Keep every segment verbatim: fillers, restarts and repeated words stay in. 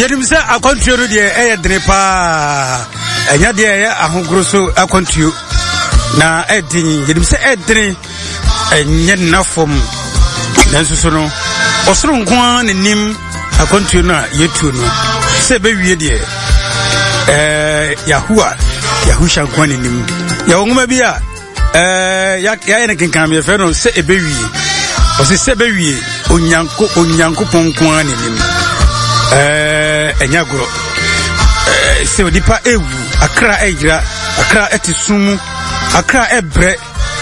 Yedim se akontuo de e yedene pa enya de e ahogro so akontuo na edin yedim se edene enye nafom nanso so no osoro nkoa nenim akontuo na yetu no se be wie de eh yahua yahusha nkoa nenim ya wongoma bi a eh ya ya ene kenkan me fe no se ebe wie o se se be wie onyanko onyanko ponkoa nenim eh enyagoro eh se odipa ewu akra egira akra etisumu akra ebre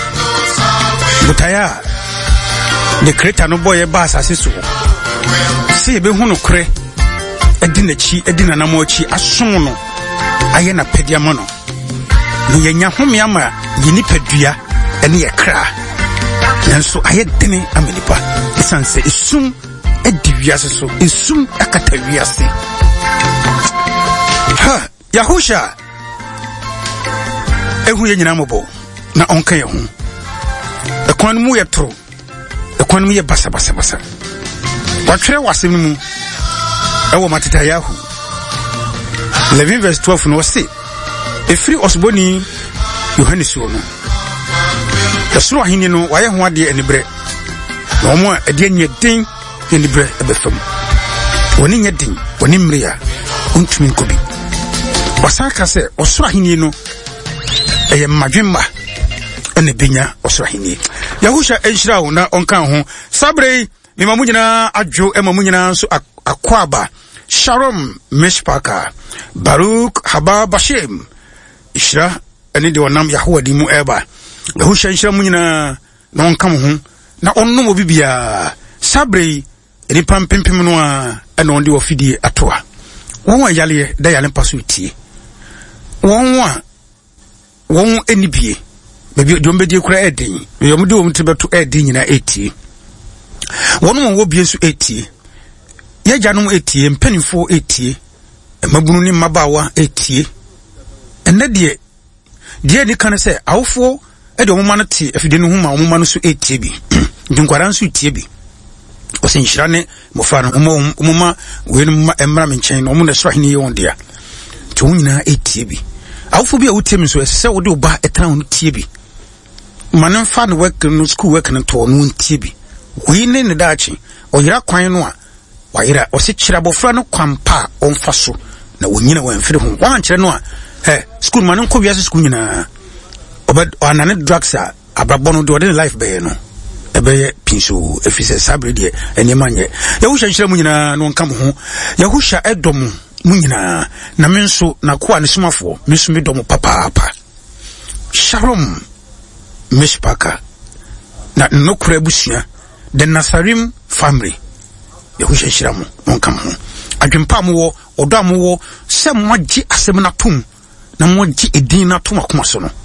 butaya de kreta no boye ba asase so se ebe hu no kre edinachi edinanamo achi asom no aye na pediamo no no yenya home ama yini padua ene ye kra nanso aye dene amenipa esanse esum ediwiase so esum akatawiase ha yahusha ehu ye nyina mobo na onka ye hu ekwan mu ye tro ekwan mu ye basa basa basa watwere wasem mu ewo mateta yahu eleven verse twelve no se efri osboni Yohanes no esro ahini no waye ho ade enibre no mo ade nyedin enibre ebefam woni nyedin woni mria untumi nkobi wasaka se osro ahini no eye madwemma ene benya osro ahini yahusha enshirawo na onkan ho sabre mimamu nyina adwo emamu nyina so akwaba Shalom Meshpaka Baruch Haba Bashim Ishra ene de wonam Yahwa di mu eba yahusha enshira mu nyina na onkan ho na onno mo bibia sabre eni pampempem no a ene onde ofidi atoa won wa yale da yale paso tie won wa won enibie bebi de ombedi kura eden yom de omti beto eden nyina etie won won wo bie so etie yajanum etie mpanifo etie mabunu ni mabawa etie enne de de ni kan se awfo e de omuma no te afide no huma omuma no so etie bi dinkwara so etie bi o se nhira ne mofa no omuma we no emra menchen no omu na sra hini yon dia to nyina etie bi awfo bi a wotem so se wo de oba etra ho tie bi manan fa no work no school work no to no tie bi we ne ne daachi o yira kwan no a wa yira o se kira bofra no kwampa on fa so na wonyina wan firi ho wan kire no a eh school manan ko wiase school nyina obed anane drugs a abrabono de odin life be no ebe pinso efise sabre de enyemanye yahusha nhyira mu nyina no nka mo ho yahusha edom mu nyina na menso na ko a ne somafo meso me dom papa papa Shalom Meshpaka na no kura busua the Nasarim family yahusha nhyira mu no nka mo ho adwempa mo wo odo am wo se mo agi asem na tum na mo agi edin na tum akoma so no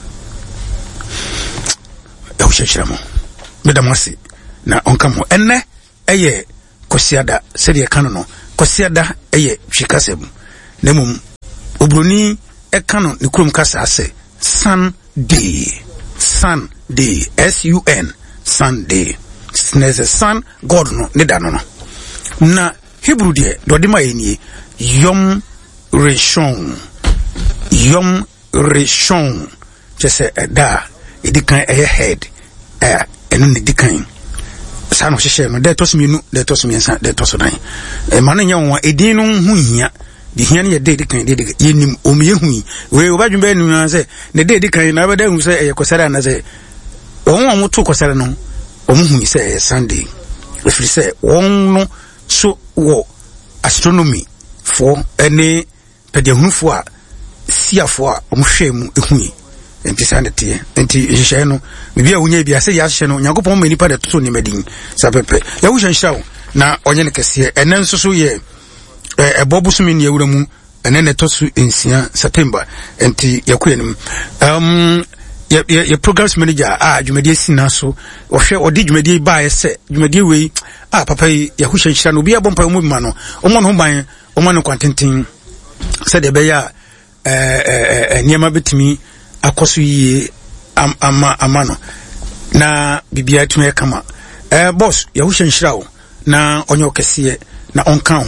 yahusha nhyira mu medamasi na onka mo enne eye kosiada sede e kanu no kosiada eye twikasem na mum obroni e kanu ne krom kasa ase Sunday Sunday S U N Sunday sneze sun god no ne da no no na Hebrew de do de ma enie Yom Rishon Yom Rishon just da edikan eye head eh eno ne dikan sa no hye no de tosmienu de tosmiensa de tosodan e ma no nya won edin no hu hia de hia ne de dikan de yenim omiye hu we obadwun ba enu na se ne de dikan na bada hu se e kosara na se won won moto kosara no omu hu se Sunday refri se won no so wo astronomy for any pedehunfo a siafo a omhwe mu ehu enti sanete enti hye no bibia wonya bia se ya hye no nyagopon ma nipa de toto ni madin sapepe ya wo hyenhyira na onye ne kese enen so so ye ebobusumi ne ewura mu enen ne tosu ensia September enti yakoyenim um ye ye programs manager ah dwumadi sina so ohwe odi dwumadi ba ye se dwumadi we ah papa ya hu hyenhyira no bia bompa mu bima no omo no ban omo no kwantentin se de be ya eh eh niema betimi akoso yi ama amano na bibia tumi kama eh boss ya hu hyenhyira wo na onye okese na onka ho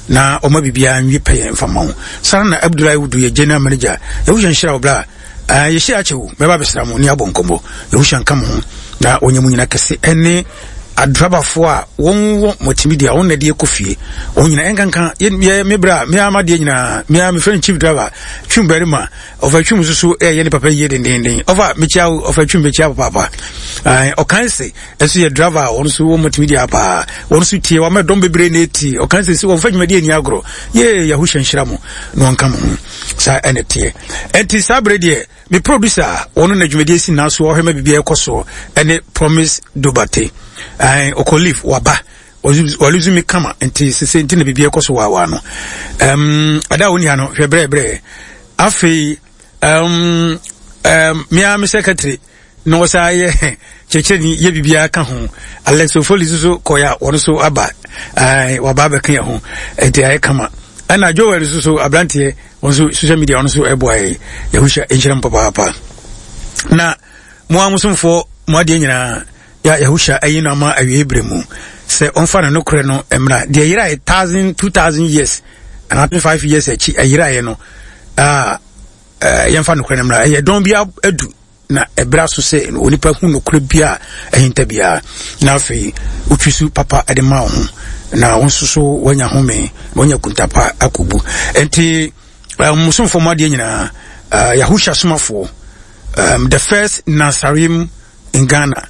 na oma bibia nwi pay mfama sana na Abdullahi Wudu ye general manager yahusha nshira obla ah ye shira chewu meba besra mu ni abonkombo yahusha nkam ho na onyamu nyina kese ene adraba fo a won multimedia won na de ekofie on nyina enkanka ye mebra me amade nyina me am friend chief driver twum berima over twum susu e ye ne papa ye den den over me chia over twum be chia papa ah o kan se eso ye driver won so won multimedia pa won so tie wa me don bebre na eti o kan se se won fa dwumade ani agro ye yahusha nhyira mo no nkam ho sa enetie enti sabre de me producer won na dwumade si na so o hema bibia ekoso ene Promise Dobate ai okolif waba oluzumi kama enti sese enti na bibia ekoso wa wa no um ada woni ha no hwebre bre afi um um mia me secretary no sa ye checheni ye bibia ka ho Alex Ofoli so koya won so aba ai waba be kan ho enti ai kama ana Joel so abrantie won so social media won so eboy yahusha enchiram papa papa na mo amusumfo mo ade nyina ya yahusha ayina ma awebremu se onfa na nokure no emra de yira one thousand two thousand years and twenty-five years echi ayira ye no ah eh yemfa nokure emra ye don bia adu na ebra so se onipa hu nokure bia ehinta bia na afi utwisu papa ade ma ho na wonsoso wanya home wanya kuntapa akubu enti musumfo mo ade nyina yahusha somafo um the first Nasarim in Ghana,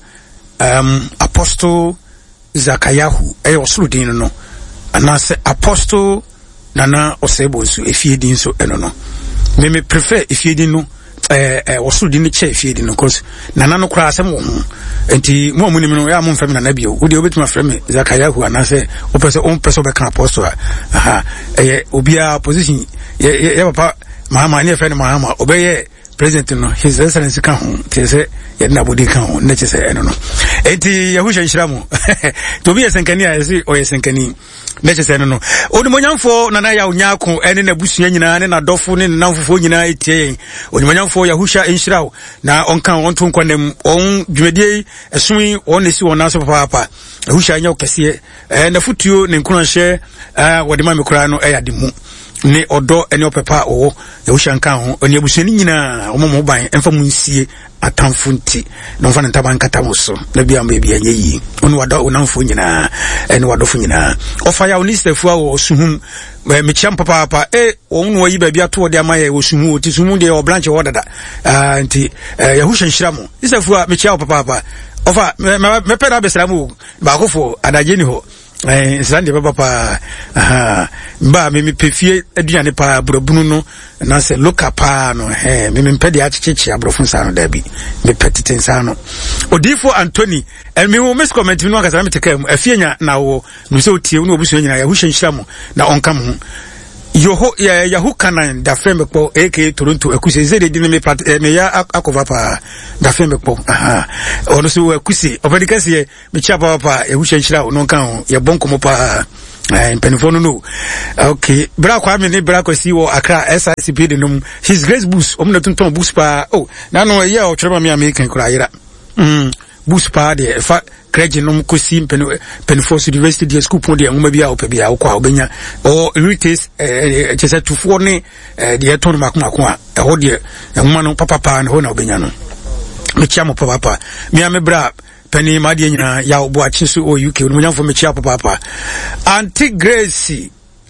um Apostle Zakayahu e osulu din no anase Apostle Nana Osebo so efiedin so eno no me me prefer efiedin no eh eh osulu din che efiedin no cause Nana no kura asem wo ho enti mo amunim no ya mo mfam Nana bio wo de obetuma frame Zakayahu anase o pese on pese be kan Apostle aha eh obia position ye ye papa mama ne fe ne mama obeye President no His Excellency kan ho tese ye na bodi kan ho na chese eno no enti yahusha nhyiramo to bi yesenkani a yesi o yesenkani na chese eno no onimonyamfo nana ya onyako ene na busua nyina ne na dofo ne namfofo nyina etie onimonyamfo yahusha nhyirawo na onkan onto nkwanem on dwumadie esui on nesi won naso papa papa yahusha anya okese eh na futuo ne nkunanhye eh wode ma mekura no eyademu ne odo ene opepa o yahusha nkan ho oni abusani nyina omomo ban emfa munsie atamfo nti no mfa ntaba nkata muso na bia mba bia nyeyi oni wado onamfo nyina ene wadofo nyina ofa ya oni sefu a wo suhum me chiam papa papa e onu wayi ba bia to ode amaye wo suhum oti suhum de o branch wodada ah nti yahusha nhyiramo isefu a me chiam papa papa ofa me peda besramu ba kofo adaje ni ho eh sande baba pa aha ba me me pefie aduane pa brobunu no na se loka pa no eh me me pede achichichi abrofun sa no da bi me petiten sa no odifo Anthony el me wo mes comment no akasa me tekam afienya na wo no se otie no obusu nyina ya husha nhyiramo na onkam ho yoho ya yahukanan da frame po aka Toronto akusi zede di me plat me ya akova pa da frame po aha ono so akusi obadikasi ye me chia papa yahusha nhyira no kan ye bonko mo pa eh penfono no okay bra kwa me ne bra kwasi wo Accra S I C P de no his grace boost omna tonton boost pa oh na no ye o twere ma me American kura yira mm boost pa de fa Craig no mkosi Penfoso University de school pon de ngoma bia opebia wo kwa obenya o rites eh chese tufo ne de eton makoma ko a ho de ngoma no papa pa ne ho na obenya no me chia mo papa pa me am bra pani ma de nyina ya obo achi so o U K no nyamfo me chia papa pa Auntie Grace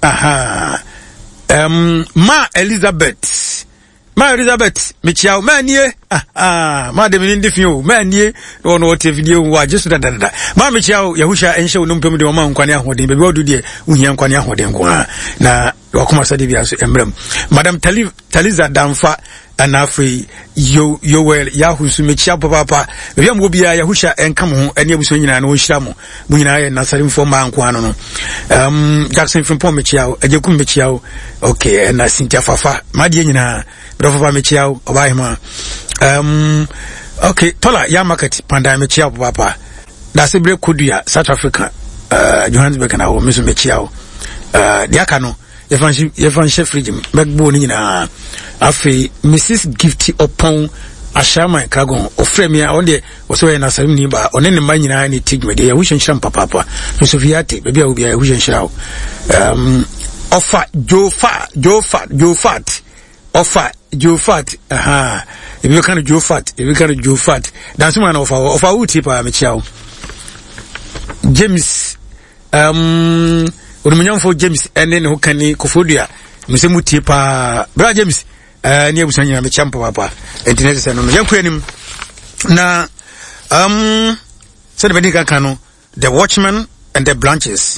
aha um ma Elizabeth Ma Elizabeth Michiao manie ah ah ma de mi ndifin o manie no no te video wa jesu da da da ma Michiao yahusha enhye wo mpem de o ma nkwane ahoden be bi odu de uhia nkwane ahoden ko na wakoma sade bia so emrem Madam Tali Taliza Damfa anafi yo Yoel yahusu Michiao papa be am obi ya yahusha enkam ho ene abuso nyina na o hyira mo mu nyina ye Nasarim fo ma nkwane no um Jackson Frimpong Michiao ajekum Michiao okay na Cynthia Fafa ma de nyina Bravo Michiao Obahima um okay Tola ya market panda Michiao papa da se bre kodua South Africa uh Johannesburg na wo meso Michiao uh diaka no yefanshi yefanshi fridge megbo ni nyina afi Missus Gifty Opon ashama Kragon ofremia onde oso ye Nasarim ni ba one ne manyina ni tigme de ya hushen sham papa papa so Sofiate bebia obi ya hushen shirawo um offer Joe Fat, Joe Fat, Joe Fat, offer Joe Fat. Aha, if you can Joe Fat, if you can Joe Fat, that's one of our of our utipa Michel. James, um, Urumian for James, and then who can Kofodia, Mister Mutipa, Bra James, uh, near Busanya, Michampa, Papa, and Tinez and Yakuanim. Now, um, said Benica Cano, the Watchman and the Branches.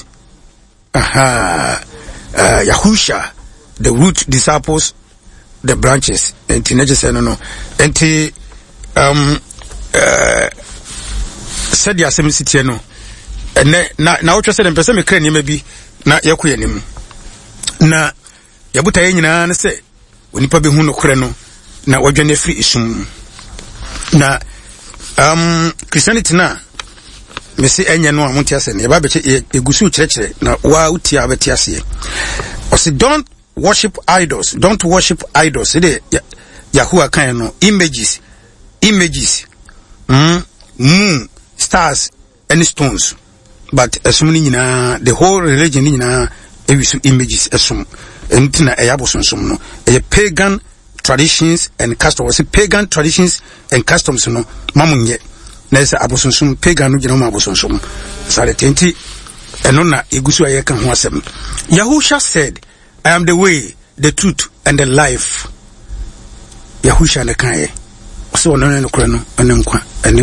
Aha. Uh, Yahusha, the root disciples, the branches, and teenagers, and no, and t um uh said ya same city no, and na na what said, and person me crane maybe na yakuyanim na yabuta yenyina na say onipa be hu no kore no na wadwane free isum na um Christianity na me say enya no amonti ase ne ba be egusu kirekire na wa utia abeti ase o say don't worship idols, don't worship idols. Ide Yahuwah kan no images images mm, moon, stars and stones, but esum ni nyina the whole religion ni nyina ewisu images esum entina eyabosonsum no e pagan traditions and customs. Say pagan traditions and customs no mamunye na ese abosonsum pagan no gina ma abosonsum sare twenty eno na egusu aye kan ho asem. Yahusha said, I am the way, the truth and the life. Yahusha ne kan so no no kro no ene nkwa ene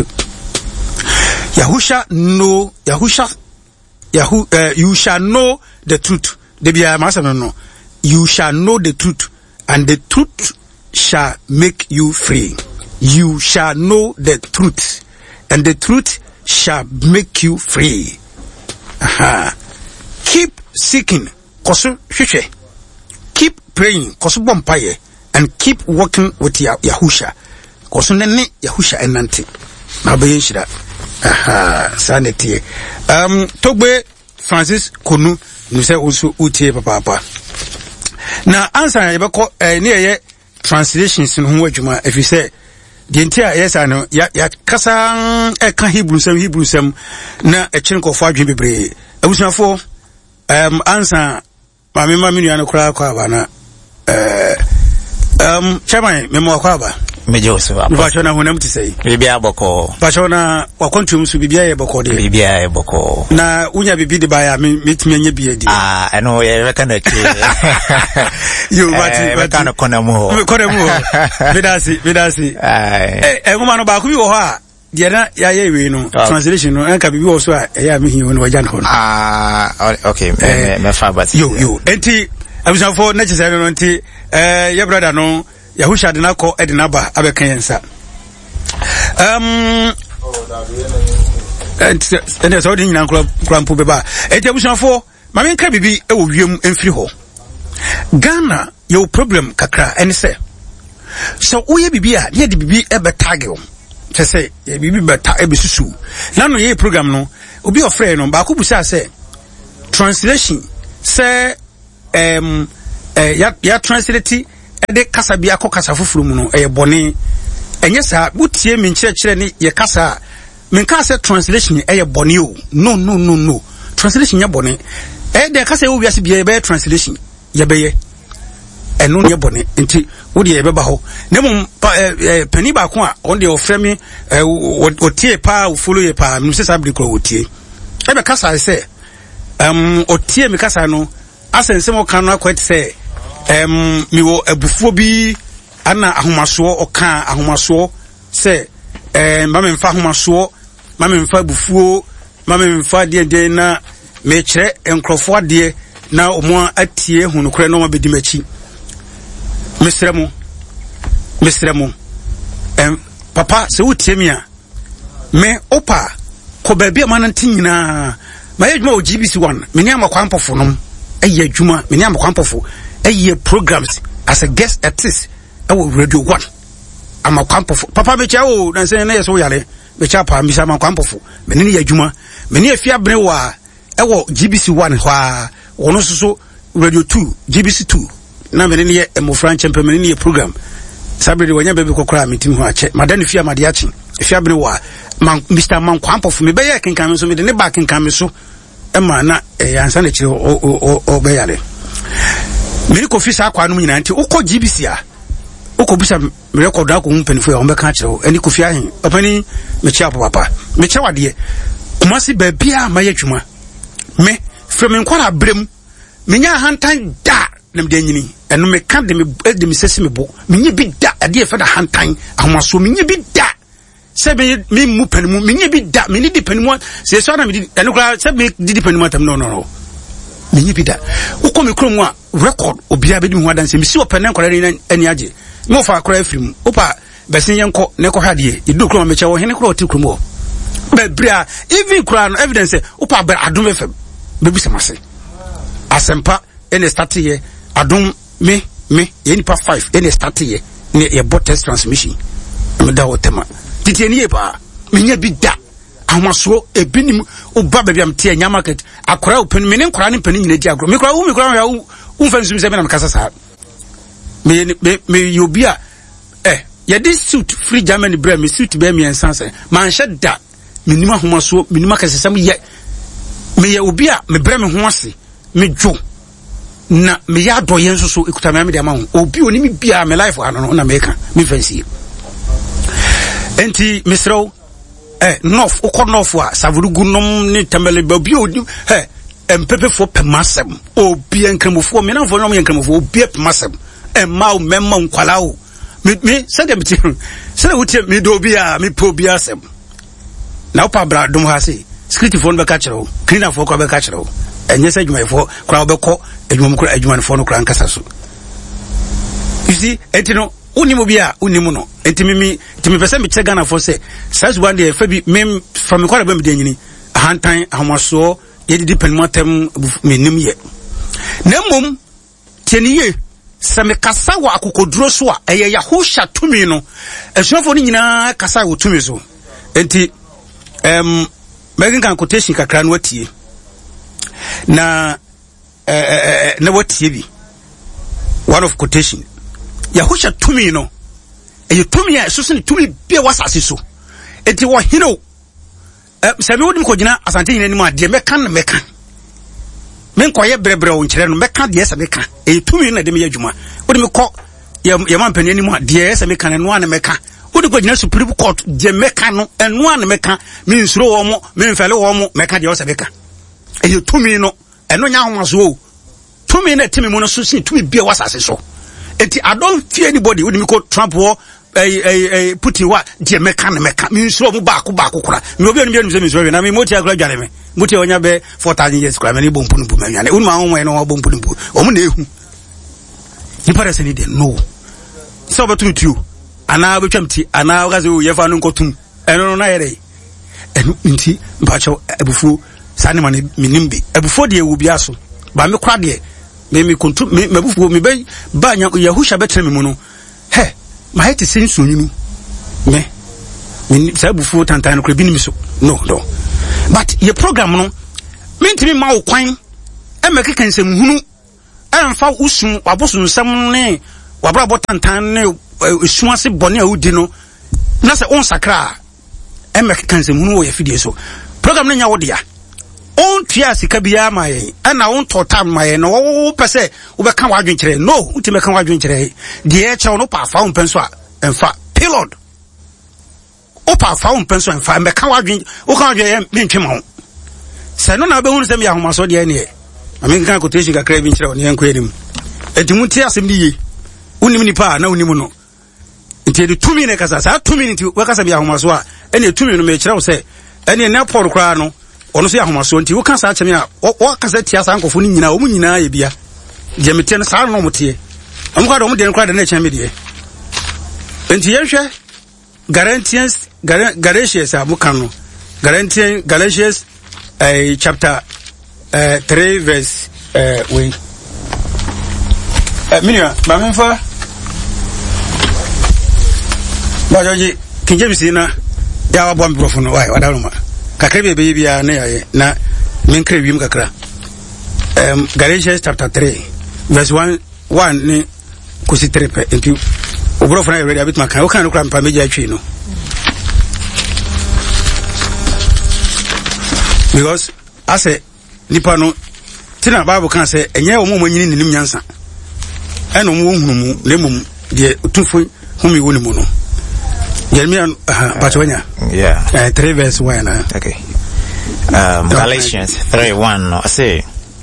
Yahusha know Yahusha Yahu uh, you shall know the truth. De bia ma no no, you shall know the truth and the truth shall make you free. You shall know the truth and the truth shall make you free. Aha. Keep seeking koso hwehwe. Keep praying koso bompaye and keep working with Yahusha koso nene Yahusha enante na be yishira. Aha, sanity. Um Togbe Francis Konu you say also utie papa papa. Na answer na yebeko eh ne ye translations no ho adwuma if you say the entire yes I know ya ya kasa e kan Hebrew sam Hebrew sam na e kire nkofo adwen bebre abusuafo um answer ma me ma me nua no kra kwa ba na eh um chairman me mo kwa ba mejo so apa ba chona honam ti sei bibia boko ba chona wa kontum su bibia ye boko de bibia ye boko na unya bibi de ba ya metimi anya bia di ah eno ye reka na chi you bati bati na kona mu kona mu bedasi bedasi eh eh ngoma no ba ku bi wo ha de na ya ye we no translation no enka bibi wo so a ya me hi no wajan ho ah okay me me fa bati yo yo enti abusan for na chese no enti eh ye brother no Yahusha de na ko edina ba abekan yensa um and so din nan krampo beba enti abusan for ma me nka bibi e wo wiem emfiri ho Ghana your problem kakra ene se so uye bibi a ye de bibi e betagel te say ye bibi beta e besusu na no ye program no obi ofre no ba ko busa se translation say um eh ya ya translate de kasa bia ko kasa fufuru mu no e bone enye sa butie mi nkire kire ne ye kasa me nka se translation e ye bone o no no no no translation ye bone e de kasa wo wiase bia be translation ye be ye eno ye bone nti wo de ye be ba ho ne mum pani ba ko a on de ofre mi otie pa wo follow ye pa mi se sabri ko otie e be kasa se um otie mi kasa no asense mo kan no akwet se em miwo ebufuo bi ana ahomaso oka ahomaso se em ma memfa ahomaso ma memfa ebufuo ma memfa de de na me kire enkrofo ade na omo atie hunukure no ma bedimachi mesremo mesremo em papa se wotie mi a me opa ko ba bia manantin nyina ma yedwuma o G B C one me ni amakwampofo nom ayi adwuma me ni amakwampofo ayi programs as a guest artist awo radio one amakwampofo papa me cha o na se na yeso yare me cha pa mi sa amakwampofo me ni ya adwuma me ni afia bene wa ewo G B C one hwa wono soso radio two G B C two na me ni ye emofran champion me ni ye program sabre de wanya bebe kokora metim ho ache madani fia made ache fia bene wa Mister Mankwampofo me be ye kenkan so me de ne ba kenkan me so e ma na e ansa na chire o o o be yare me ko fi sa kwa no nyina nti ukọ G B C a ukọ bisa me record da ko mpanifo ya ombeka kire ani ko fi ahin opani me chia papa me chia wade kuma si ba bia ma yadwuma me from nkwara brem me nya hantan da nam de nyini eno me ka de me de me sesi me bo me nya bi da ade e fa da hantan ahomaso me nya bi da se me me mu panimu me nya bi da me ni di panimu se so na me di eno kra se me di di panimu tam no no no me nya bi da ukọ me krom a record obia be di ho adanse me si opene nkwara ni ani age me fa akora afrim opa besin yenko ne ko hade e du krom me che wo hene kro oti krom o be bria even kra no evidence opa be adom fm be bi semase asempa ene start here adom me me eni pa five ene start here ne e bot test transmission me da wotema titi eni e pa me nya bi da amaso e binim oba be biam tie nya market akora open me ne nkora ne pani nyina di agro me kora wo me kora ya wo fa nsum se me na kasa sa me me me yobia eh ya this suit free Germany brand me suit be me ensanse man sheda minima ahomaso minima kasesam ye me ye obia me bre me ho ase me dwo na me ya do yen so so ekuta me de ama ho obi oni me bia me life ano na me ka me fancy enti misro eh north ukọ north a savurugu nom ni temele ba bi odi he empepe fo pemasem obi enkramofo me na fo nom enkramofo obi pemasem emma o memma nkwala o me me se dem ti se na wuti me do obi a me po obi asem na opa bra dum ha se security phone be ka kire cleaner for ko be ka kire enye se adwuma fo kra be ko adwuma kra adwuma fo no kra nkasa so you see etino unimu bia unimu no entimimi timi pese me chega na fo se size one day fa bi mem from me kwara be me de nyini hantan ahomaso ye di penmatem me nim ye na mom tieniye se me kasa wa akokoduro so a eye yahosha tumi no esuafo ni nyina kasa wo tumi so enti em making kan quotation kakra no watie na eh na watie bi one of quotation yahosha tumi no eye tumi a so so tumi bia wasase so enti wo hino eh se me wodim ko gina asante nyina ni ma de meka na meka men koye brebre o nkire no meka de ese meka eye tumi na de me yadwuma wodim ko ye man pani ni ma de ese meka na no na meka wodi ko gina Supreme Court de meka no eno an meka me nsuro wo mo me mfele wo mo meka de wo se meka eye tumi no eno nya homaso o tumi na timi mo no so sin tumi bia wasase so enti I don't fear anybody wodi me ko Trump wo eh eh Putin wa de meka na meka me nsuro mo ba ko ba ko kura me obi onu bia nse me nsuro na me moti akura dwale me moti onya be four thousand years kura me ni bompu nu bu me nyane unu ma ho no bompu nu bu o mo na ehu ni para se ni de no so betu tu ana betwamti ana gaze o yefa no nkotum eno no na yere enu nti mpacho ebufu sane mane minimbi ebufu de ewu bia so ba me kwa de me me kontu me ebufu me be ba nya yahusha betre me mu no he ma hete sensu nyunu me me sa ebufu tantan ko bi ni so no no but your program no me ntimi ma wo kwan e me keka nsem hunu e mfa usun wabosun nsem ne wabra botantan ne suase bone a udi no na se on sakra e me kansem hunu wo ye fidie so program no nya wo dia on tua sika bia ma ye na on totam ma ye no wo pese wo be kan wadwen kire no uti me kan wadwen kire de e che no pa fa on penso a emfa pilot o pa fa on penso emfa me kan wadwen wo kan wadwen ye me ntwe ma ho se no na be hunu se me ya homa so de ne e amen kan quotation kakra bi kire ne enko enim etimu ti asem di ye unim ni pa na unim no nti de tumi ne kasa sa tumi nti we kasa bi ahomaso a ene tumi no me kire wo se ene na por kra no ono se ahomaso nti wo kasa acheme a wo kasa tia sa ankofo ni nyina wo mu nyina ye bia je mete no sa no motie am kwa do mo de nkra de na cheme de nti ye hwe Galatians Galatians a mo kan no Galatians Galatians eh chapter eh three verse eh we eh minua ba menfa ba joji kinjebisi na ya wa bom brofo no wai wadaluma kakra be be bia na ya na menkra wiem kakra um Galatians chapter three verse one one ni kusi three pe entu obrofo na ready abit makan o kan no kra mpa meja atwi no because ase nipa no tina bible kan say enye wo mo nyini nim nyansa eno mo hunu mu lemum de tufo humi woni mu no Jeremiah Batwanya yeah uh, three verse one uh. okay um Galatians three one I say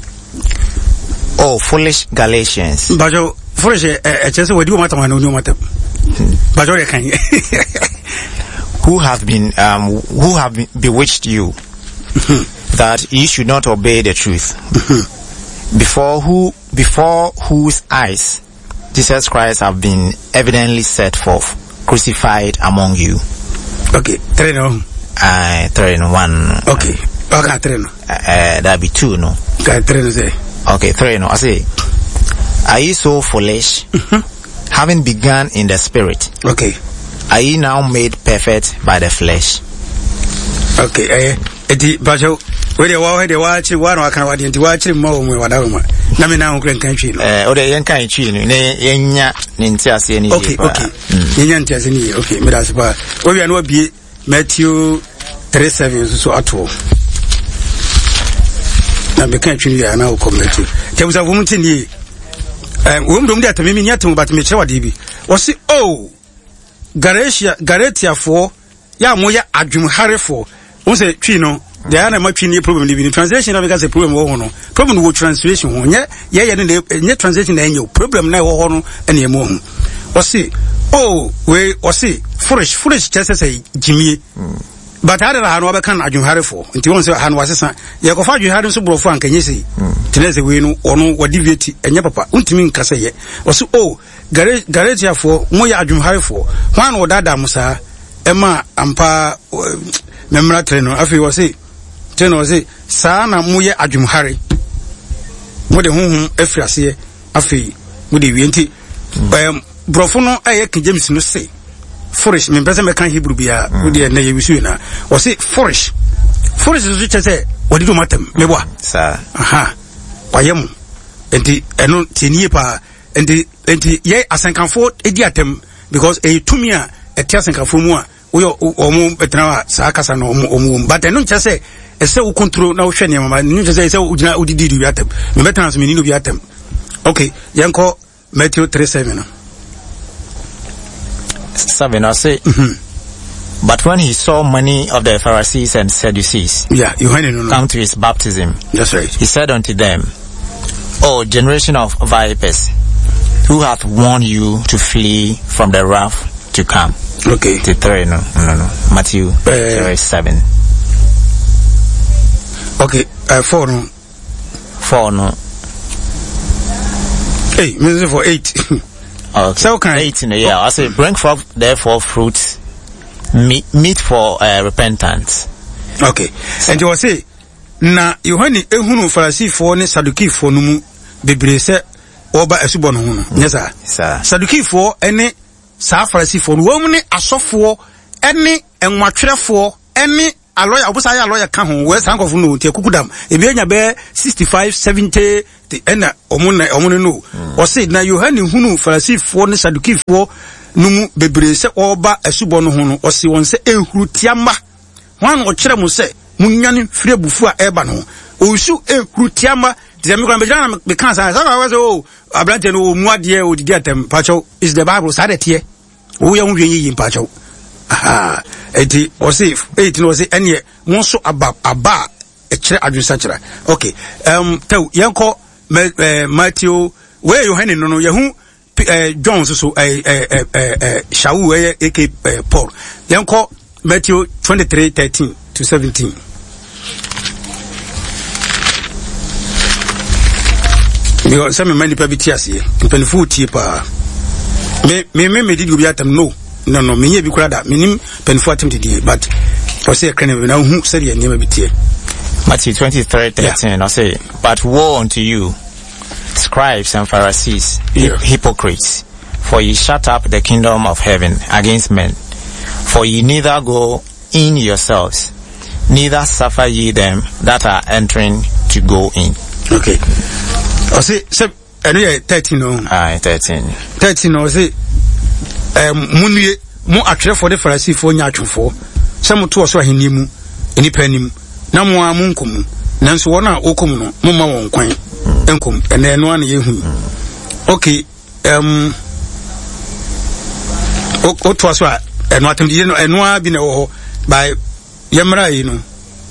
oh foolish Galatians Bajo foolish eh chese we di o matam na oni o matam Bajo de kan who have been um who have been bewitched you that you should not obey the truth before who before whose eyes Jesus Christ have been evidently set forth crucified among you. Okay, three no. Uh, three no one. Okay, okay, three no. Uh, that be two no. Okay, three no say. Okay, three no. I say, are you so foolish? Mm-hmm. Having begun in the spirit. Okay. Are you now made perfect by the flesh? Okay, eh, eti bajo. We dey wa we dey wa chi wa no aka wa dey nti wa chi mo mo wa da mo. Na me na ho kren kan twi no. Eh, o dey yen kan twi no. Ne yenya ne nti ase ni. Okay, okay. Yenya nti ase ni. Okay, me da se ba. We wi na obie Matthew three seven so ato. Na be kan twi ya na o community. Tebuza wo mti ni. Eh, wo mdom dey atame mi nyatem but me kire wa dey bi. Wo si oh Galatia Galatia for ya mo ya adwumharefo. Wo say twi no the ana matwi ni problem ni translation na because problem wo ho no problem wo translation ho nye ye ye ne nye translation na enye problem na wo ho no ene emu ho o si oh we o si foolish foolish just say jimie but ada na no be kan adwunharefo nti won say ha no wasesa ye ko fa adwunhare so brofo ankanye sei tenese we no ono wadi vieti enye papa untimi nkasa ye o si oh Galatia for mo ya adwunharefo hwan wo dada musa ema ampa memra treno afi wo si teno say sana muye adwumhare mo de honhom afiase afi mo de wienti em brofo no aye King James no say foolish me pese me kan Hebrew bia wo de na ye wisu na wo say foolish foolish so che say wo de do matem me boa sa aha wayem enti eno tinie pa enti enti ye asankanfo edi atem because e tumi a eti asankanfo mu a wo omo betra sa kasa no omo but eno che say ese u control na wo hwe ne mama ni che say ese u gina udidi du atem me betra so me ni no bi atem okay yenko Matthew three seven no seven I say mm-hmm. But when he saw many of the Pharisees and Sadducees yeah you heard it no, no. come to his baptism that's right he said unto them O generation of vipers who hath warned you to flee from the wrath to come okay to three no no no Matthew uh, seven okay uh, four no four no hey music for eight okay so can eight in the year I say bring forth therefore fruits meet, meet for uh, repentance okay so, and you will say na yohani ehunu Farisifo ne Sadukifo no mu bebre se oba asubo no ho no nyesa Sadukifo ene sa Farisifo no wo mu ne asofo ene enwatwerefo ene aloya obusa ya aloya ka ho we sankofo no tie kukudam ebi enya be sixty-five seventy the ena omuna omune no o say na yohani hunu Farisifo ne Sadukifo no mu bebre se oba asubo no ho no o say won se ehuru tiamba wan o kire mu se munyane firebufu a eba no o su ehuru tiamba de me kwa be jana me kan sa sa wa so abrante no mu ade o didi atem pacho is the Bible sa de tie o ya hu hwe yi pacho aha eti o say eight no say ene won so aba aba e kire adwusa kire okay um taw yenko Matthew we Yohane no no yehu John so so eh eh eh Shawu eh ek Paul yenko Matthew twenty-three thirteen to seventeen because some many people tias here penfu tie pa me me me me did go biatam no no no me bi kura da menim penfu atem didi but I say can na hu say ye nyema bi tie Matthew twenty-three thirteen I say but woe unto you scribes and Pharisees yeah. hypocrites for ye shut up the kingdom of heaven against men for ye neither go in yourselves neither suffer ye them that are entering to go in okay I say so anyway thirteen no ah thirteen thirteen no say um munue mo atwere for the Pharisee for nya atwefo some to so aheni mu enipa nim na mo amunkom nanso wona okom no mo ma won kwan enkom ene no an yehu okay um o to aso a eno atem di no eno a bi na wo by yemra yi no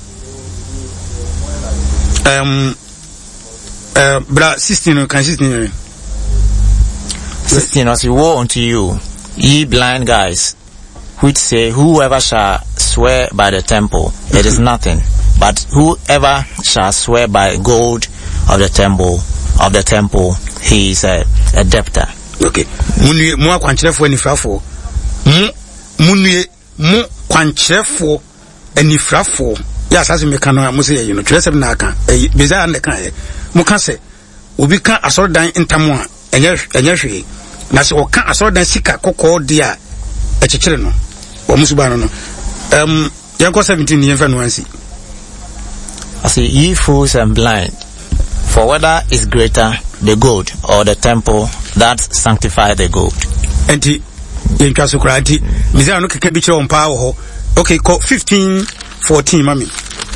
um uh bra sixteen can sixteen sixteen as woe unto you, ye blind guys, which say, whoever shall swear by the temple, mm-hmm. it is nothing, but whoever shall swear by gold of the temple of the temple, he is a, a debtor. Okay. Munye mu akwankyerefo anifrafo. Mu munye mu kwankyerefo anifrafo. Ya asase me kan no mo se yi no twesem na aka. Eh beza na kan e. Mo ka se obi kan asorodan ntamo a enye enye hwe. Na se o kan asorodan sika kokko dia e kekere no. Wo musuba no no. Um yanko seventeen yemfa no ansi. I say, ye fools and blind, for whether is greater the gold or the temple that sanctify the gold? Enti yenkwa so kra enti mizan no keke bi kire on pa wo ho. Okay, ko fifteen fourteen mami.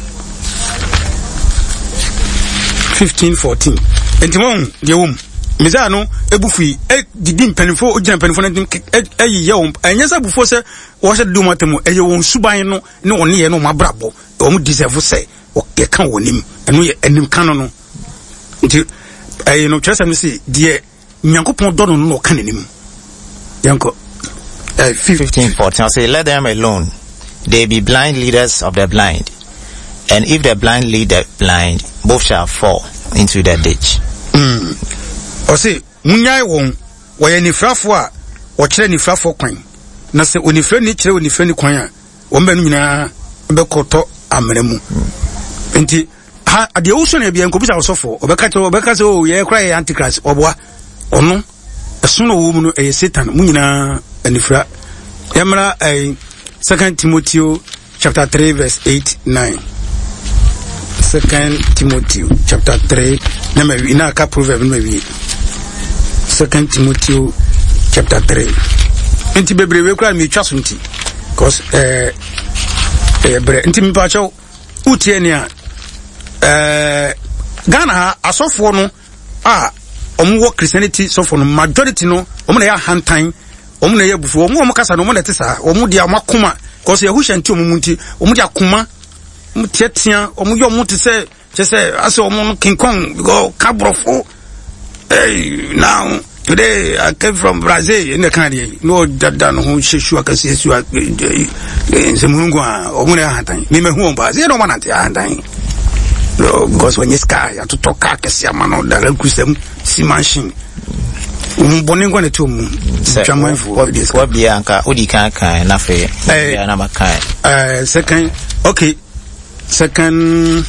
fifteen fourteen. Enti won de wom. Mizan no ebufui e didi mpanifo ogina mpanifo na e ye won. Enyesa bufo se wo hye do matemu e ye won suban no ne won ye no mabrabo. O mu deserve se o ke kan wonim. Eno ye enim kan no. Nti eh no twese me se de Nyankopon do no no kan anim. Yanko uh, fifteen fourteen I say, let them alone. They be blind leaders of the blind. And if the blind lead the blind, both shall fall into the ditch. Mm. O say, munyai won, wa ye nifrafo a, o kire nifrafo kwan. Na se onifre ni kire onifre ni kwan a, wo mbanu nyina be koto amremu. Enti ha ade uso na bia nkobisa osofo, obeka te obeka se o ye kra ye antichrist oboa. Ono esono wo mu no e Satan mu nyina anifra. Yamra eh Second Timothy chapter three verse eight nine. Second Timothy chapter three na me ina ka proverb no me. Second Timothy chapter three. Enti bebre we kra me twa so nti because eh eh bre enti me pa chaw utie ne a eh Ghana asofo no a omo Christianity so for majority no omo na ya hantan omo na ya bufu omo omo kasa no omo na tesa omo dia makoma because ya hushanti omo munti omo dia akoma omo tietia omo yo omo te se te se ase omo King Kong go kabrofo. Hey, now today I came from Brazil in the country no dada no hu sheshu akase su se mungu a omo na hantan me me hu omba ze no man ante hantan. No, because when you sky, you have to talk a siamano, the recusem, see machine. Umboning one to moon. What this what Bianca, Udika, and Nafe, Namakai. Uh, second, okay, second,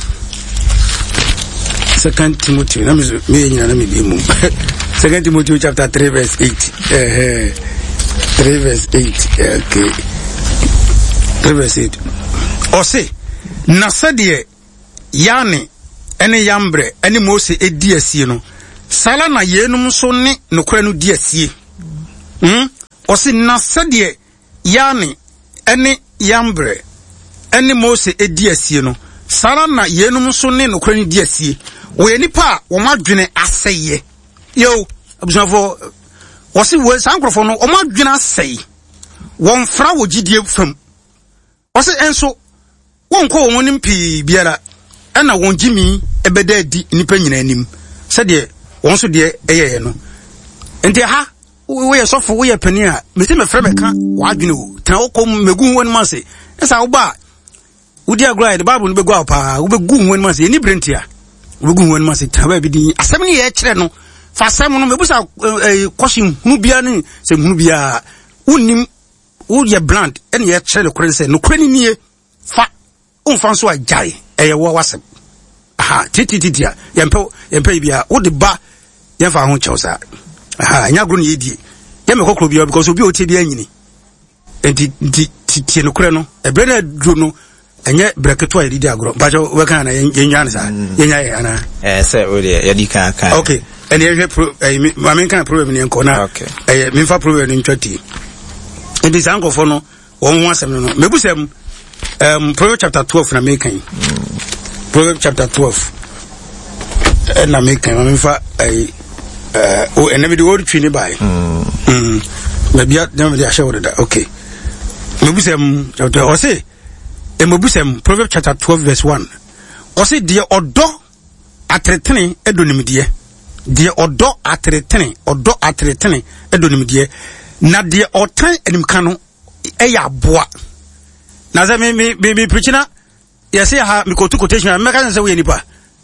second Timothy, let me, let me be moved. Second Timothy chapter three, verse eight. Uh, three, verse eight. Okay, three, verse eight. Or say, Nasadie. Yani ene yambre ene Mose edi asie no sala na yenum so ne nokora no di asie hm osi na sede yani ene yambre ene Mose edi asie no sala na yenum so ne nokora no di asie wo enipa wo madwene aseye yo abusafo osi wo sankrofo no o madwene aseye won fra wo gidie fam osi enso won ko won nimpi biara ana won jimi ebeda di nipa nyina anim se de won so de eyeye no enti ha wo ye sofo wo ye pani a me se me frɛ me ka wa adwene wo tena wo kom megu won ma se esa wo ba wo dia grai the Bible no be gwa pa wo be gu won ma se ni brentia wo gu won ma se ta ba bi di asɛm ne ye kyerɛ no fa asɛm no me busa question hunu bia ne se hunu bia wonim wo ye brand ene ye kyerɛ le kore se no kore ni nie fa unfa so ajare eye wo wasem aha titi titi ya yempe yempe bia wo de ba yemfa ho kyewsa aha nya gro ne yedi yeme kokro bia because obi o tie bia nyini enti titi no kure no ebre na dro no enye breketo a yedi agro ba jo we kan na yenya ne sa yenya ye ana eh se o de yedi kan kan okay ene ye pro ma men kan problem ne enko na okay eh me fa problem ne ntwati enti sanko fo no wo ho asem no mebusem um Proverbs chapter twelve na making Proverbs chapter twelve and na making I mean for I uh oh and the old tree by mm maybe never the show that okay maybe some or say and maybe some Proverbs chapter twelve verse one or say dear odo atretene edonim de dear odo atretene odo atretene edonim de na dear otan enim kanu eya boa na za me me me preaching na yes ha me quote quotation me ka say we nipa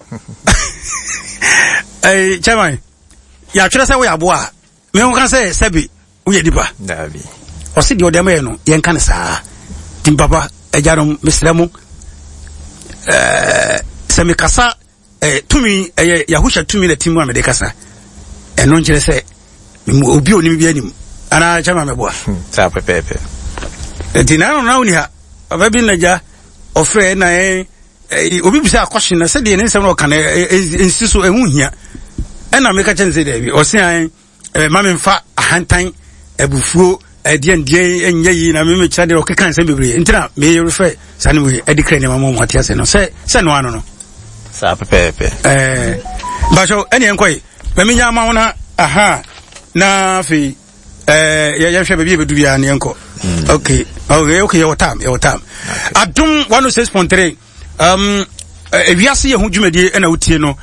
eh chairman ya twere say we aboa me ho kan say sabi we nipa dabi o se de odem ye no ye kan saa tim papa ejarom mislemu eh se me kasa eh tumi eh yahusha tumi na timu amede kasa eno nkire say obi onim bi anim ana chairman me boa sa pepepe dinaro na uni ha ababi naja ofre na eh obi bisa akwhye na se de ne nsem no kan ensiso ehunhia ena meka chense de bi o se an mamemfa ahantan abufuo adie ndie enye yi na me mecha de okeka nsem bebre ntina me refer sane we edikre ne mama mate ase no se se no ano no sa pepepe eh bajo ene enkoi me menya ma wona aha na fi eh ya ya hwe bebi bedu bia ne enko okay okay okay your time your time adum one oh six point three um ewiase ye hu dwumadi na utie no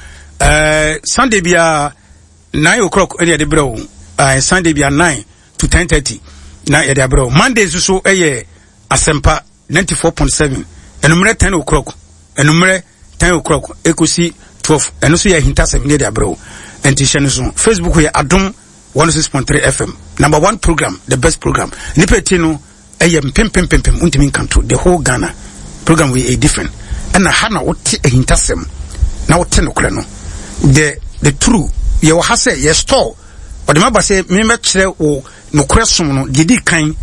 eh Sunday bia nine o'clock ene de brew eh Sunday bia nine to ten thirty na ye de brew Monday so eye Asempa ninety-four point seven enumre ten o'clock enumre ten o'clock ekosi twelve eno so ye hinta seven de brew enti hye no so Facebook ye adum one oh six point three F M number one program, the best program nipetino eye pem pem pem pem untimi kanto the whole Ghana program we a different and na hana wote ehintasem na wote no kre no the the true ye wo ha say ye store o de maba say me me kire wo no kre som no de di kan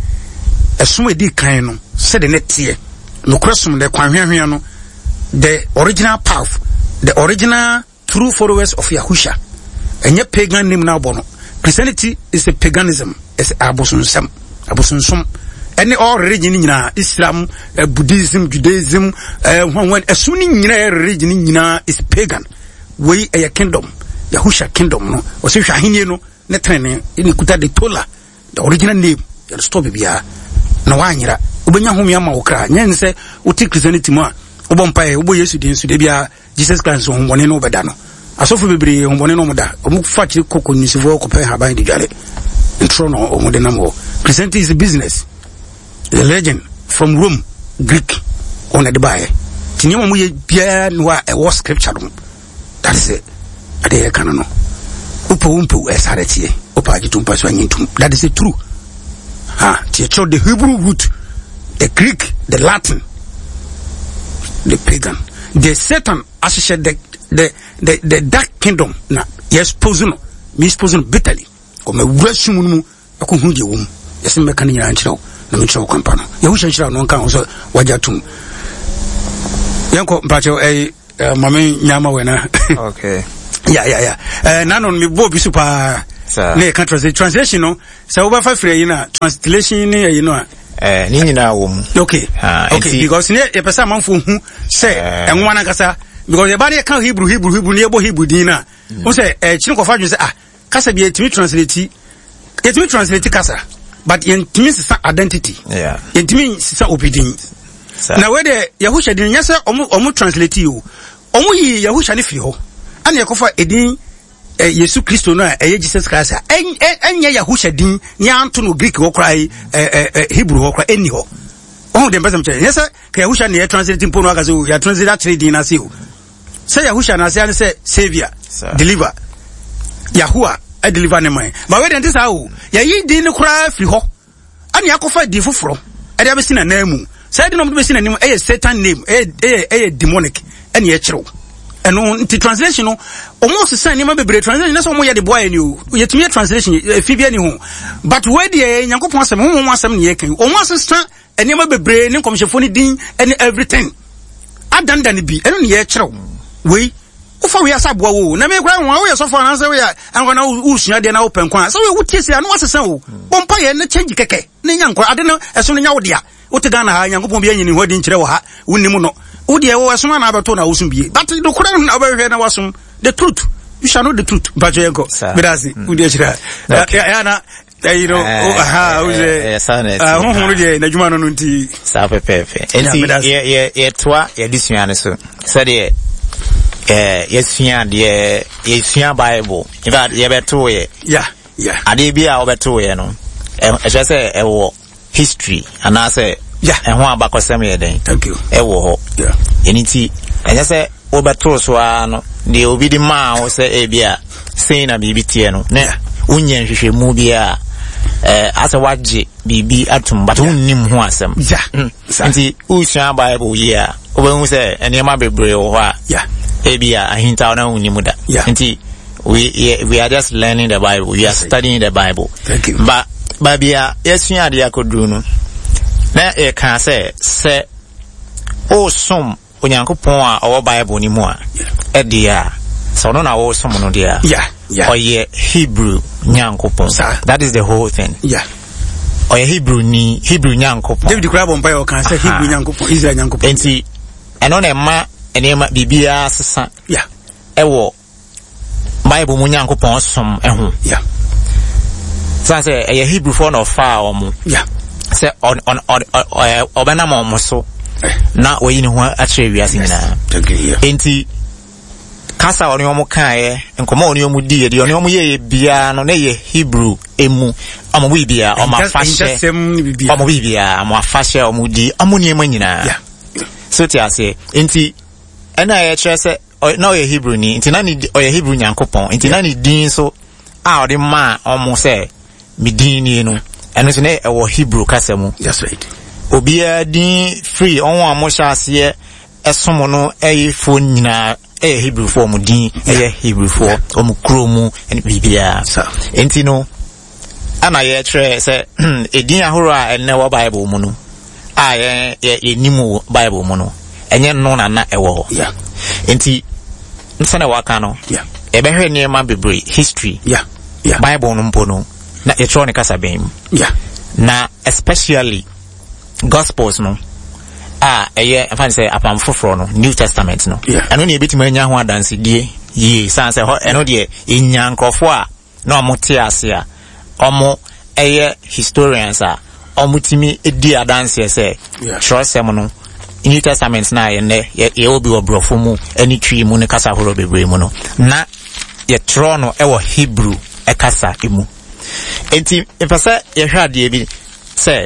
esom edi kan no se de netie no kre som de kwanhwehwe no the original path the original true followers of Yahusha enye pagan name na bono. Christianity is a paganism, it's abosunsam, abosunsum. Any all religion in Islam, uh, Buddhism, Judaism, uh, when when a Sunni religion in is pagan. We a kingdom, Yahusha kingdom, no, or so Shahini, no, Netrene, in Kuta de Tola, the original name, you'll stop it. No one, Ubanya Humiama Okra, Yan say, Uti Christianity ma, Ubompai, Ubo Yesu, Sudebia, Jesus Christ, on one over Dano. Asofu bebre hombone no moda omu fachi koko nisivo ko pe haban di dwale intro no omude na mo Christianity is a business the legend from Rome Greek on the buy tinyemo mu ye bia no a war scripture no that is it ade kana no upo umpo esarete opa agitumpa so anyintum that is it true ha tie cho the Hebrew root the Greek the Latin the pagan the Satan associate the the the the dark kingdom na yes poison miss poison bitterly o me wurasum mu akohu de wom yes me kan nyina nkyerɛw na me kyerɛw kwampa no ye hu hyenhyerɛw no kan so wajatum yanko mpacho eh mame nyama wena okay yeah yeah yeah eh nanon me bo bi super na can translate translation no so we fa free na translation ni you know eh ni nyina wo mu okay okay because ne e pesa manfo hu say enwa na kasa because everybody can Hebrew, Hebrew, Hebrew, Hebrew, Hebrew, Dina. Who say, eh, Chinko Faju say, ah, Kasa be to me translate, it me translate Kasa, but in means identity. Yeah. It means obedience. Now, whether Yahusha didn't yes, omu translate you, omu ye Yahusha Nifio, and Yakofa Edin, Yesu Christo, no, Jesus Christ, and and Yahusha din, Yanton Greek or cry, Hebrew or cry, anyhow. Oh, the best yes, sir, Yahusha near translating Ponogazu, ya translate three dinas you. Say Yahusha na say say savior deliver Yahuwah I deliver ne man but we this how ya yi din no kura firi ho ani akofa di foforo e dey be sin na namu say di no be sin na nim e Satan name e e demonic ani e kyerew eno nti translation no almost say name bebre translation na so mo ye de boy ni o yetumi translation fibia ni ho but we dey Nyankopon asem ho mo asem ne ye kan almost say enema bebre ne komshefo ni din and everything adanda ne bi eno ne ye kyerew we ufa we asabwa wo na me kwa won we so for na say we an na usua de na open kwa so we wutiesia no asesa wo bompa ye na change keke ne nyanko ade no eso no nya wo dia wote Ghana ha Nyankopon bia nyini hodi nkire wo ha wonnim no wo de wo eso na abeto na wosum bie but do kura na obehwe na wasum the truth you shall know the truth. But you go. Bedasi, Udiashira. Yana, you know, aha, uze. Ah, who who dey na juma no nti. Sa pepepe. Enti ye ye ye toa ye disuane so. Said ye eh yesua de yesua Bible. In fact, ye beto ye. Yeah, yeah. Ade bia obeto ye no. E just say e wo history and I say yeah, and ho abakosem ye den. Thank you. E wo ho. Yeah. Eniti and just say obeto so ano de obi di ma o say e bia say na bibi tie no. Na unye hwehwe mu bia eh asa waje bibi atum but unnim ho asem. Yeah. Enti usua Bible ye a obehu say enema bebre wo ho a. Yeah. E bia ahinta na unnim da. Enti we we are just learning the Bible. We are studying the Bible. Thank you. But babia yesua de akodu no na e kan say se o som onyankopon a owo Bible ni mu a e de a so no na wo som no de a yeah yeah oye Hebrew nyankopon. That is the whole thing. Yeah. Oye Hebrew ni Hebrew nyankopon. David Crab on Bible kan say Hebrew nyankopon, Israel nyankopon. Enti eno na ma enema bibia sesa. Yeah. E wo Bible mu nyankopon som ehu. Yeah. So say a Hebrew for no far omo. Yeah. Say on on on obana mo mo so. Na we ni ho a kire wiase nyina. Okay. Enti kasa oni omo kan ye, enkomo oni omo di ye, oni omo ye bia no na ye Hebrew emu. Omo wi bia, omo afashe. Omo wi bia, omo afashe omo di, omo ni ema nyina. Yeah. So ti ase. Enti ena ye kire se na ye Hebrew ni, enti na ni oye Hebrew nyankopon. Enti na ni din so a odi ma omo se midini no eno se ne ewo Hebrew kasemu. That's right. Obia din free onwo amosha ase esomo no eye fo nyina eye Hebrew fo mu din eye Hebrew fo omu kromu ene bibia. Enti no ana ye tre se edin ahoro a ene wo Bible mu no a ye ye nimu Bible mu no enye no na na ewo. Yeah. Enti nsana waka no. Yeah. Ebe hwe niema bebre history. Yeah. Yeah. Bible no mpo no na electronic kasabem. Yeah. Na especially gospels no ah eye afan say apam foforo no New Testament no. Eno na ebitima anya ho adanse die ye san say eno de enya nkrofo a na omote ase a omo eye historians a omutimi edi adanse say trosem no New Testament na ye ne ye obi obrofo mu ani twi mu ne kasa horo bebre mu no na ye tro no e wo Hebrew e kasa emu. Enti empasa ye hwade bi say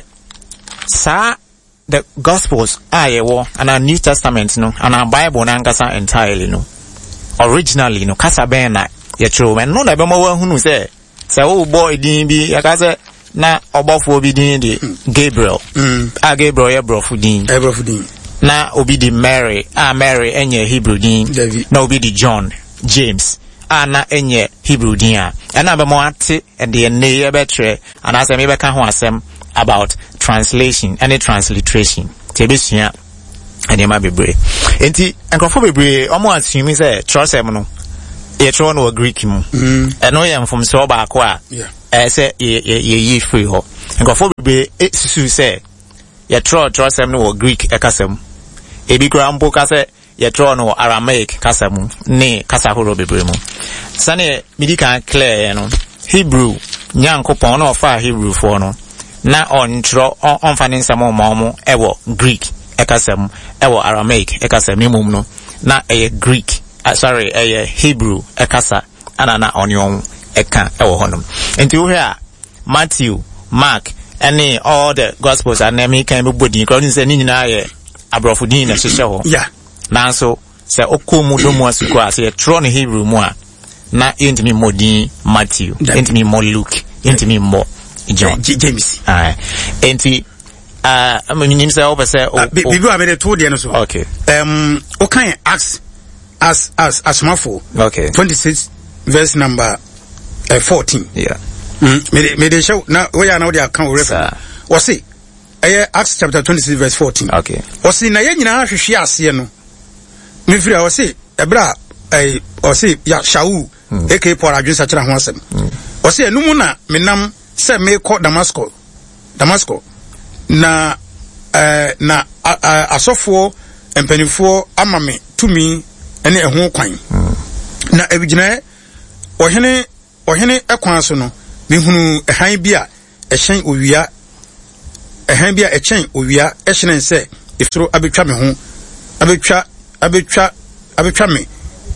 sa the gospels are ye wo and our New Testament no and our Bible na ngasa entirely no originally no kasa ben na ye tro men no na be mo wa hunu say say o boy din bi ya ka say na obofo obi din di Gabriel. Mm. Ah Gabriel ye brofo din. E brofo din. Na obi di Mary. Ah Mary enye Hebrew din. Na obi di John, James. Ana enye Hebrew din a. Ana be mo ate e de ne ye betre and asem me be ka ho asem about translation and transliteration. Tebesua ene ma bebre. Enti enkrofo bebre omo assume say trosem no e tro no Greek mu. Mm. Eno ye mfom se oba ko a. Yeah. Eh say ye ye ye free ho. Enkrofo bebre e susu say ye tro trosem no Greek e kasam. Ebi kura mpo ka say ye tro no Aramaic kasam ne kasa horo bebre mu. Sane midi kan clear ye no. Hebrew nyankopon na ofa Hebrew for no. Na on tro on fanin samo momo ewo Greek ekasem ewo Aramaic ekasem mimum no na eye Greek uh, sorry eye Hebrew ekasa ana na onion eka ewo honum. Enti wo hia Matthew, Mark any all the gospels and them can be body crowd say ni nyina ye abrofo din na hyehyɛ ho. Yeah. Nanso se okomu do mu asuko ase tro no Hebrew mu a na entimi modin Matthew, entimi mo Luke, entimi mo John James. Ah, enti ah uh, I mean say over say oh bibi a me to de no so. Okay. Um o kan Acts as as asmafo. Okay. twenty-six verse number uh, fourteen. Yeah. Mm me me dey show na we ya na we dey account reference. O say eh Acts chapter twenty-six verse fourteen. Okay. O say na ye nyina hwehwe ase no. Me firi o say ebra eh o say ya Shaul eke Paul adwesa kira ho asem. O say enum na menam se me ko Damascus Damascus na eh na asofo empanifo ama me tumi ene ehun kwan na ebigina ohene ohene ekwan so no mehunu ehan bi a ehyen owia ehan bi a echen owia ehyen nse ifro abetwa me ho abetwa abetwa abetwa me